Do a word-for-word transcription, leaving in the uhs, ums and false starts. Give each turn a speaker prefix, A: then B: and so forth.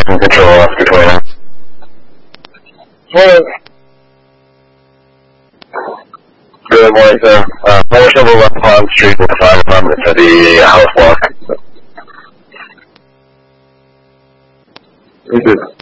A: Losing control off between us.
B: Well,
A: Good morning, sir. Uh, Polish number left Pond Street with the fire department to the house block.
B: is it